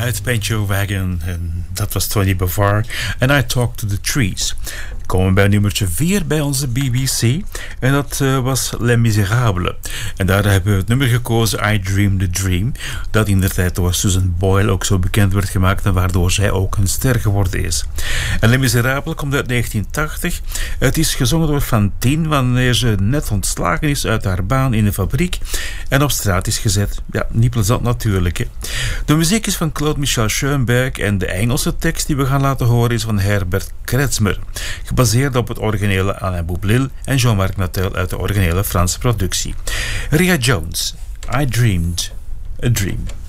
uit Pancho Wagon. En dat was Tony Bavar. En I Talk to the Trees. Komen we bij nummertje 4 bij onze BBC. En dat was Les Miserables. En daar hebben we het nummer gekozen, I Dream the Dream. Dat in de tijd door Susan Boyle ook zo bekend werd gemaakt. En waardoor zij ook een ster geworden is. En Les Miserables komt uit 1980. Het is gezongen door Fantine wanneer ze net ontslagen is uit haar baan in de fabriek. En op straat is gezet. Ja, niet plezant natuurlijk. Hè. De muziek is van Claude Michel Schoenberg. En de Engelse tekst die we gaan laten horen is van Herbert Kretzmer. Gebaseerd op het originele Alain Boublil en Jean-Marc Natel uit de originele Franse productie. Ria Jones, I Dreamed a Dream.